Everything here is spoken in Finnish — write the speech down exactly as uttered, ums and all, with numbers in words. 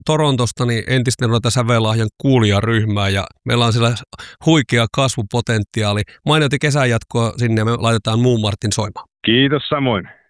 Torontosta niin entistä noita Sävellahjan kuulijaryhmää ja meillä on siellä huikea kasvupotentiaali. Mainioti kesän jatkoa sinne ja me laitetaan Muun Martin soimaan. Kiitos samoin.